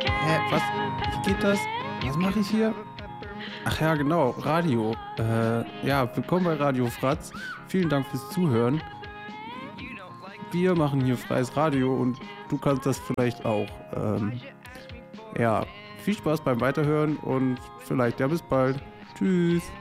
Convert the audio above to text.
Hä, was? Wie geht das? Was mache ich hier? Ach ja, genau, Radio. Ja, willkommen bei Radio Fratz. Vielen Dank fürs Zuhören. Wir machen hier freies Radio und du kannst das vielleicht auch. Ja, viel Spaß beim Weiterhören und vielleicht ja bis bald. Tschüss.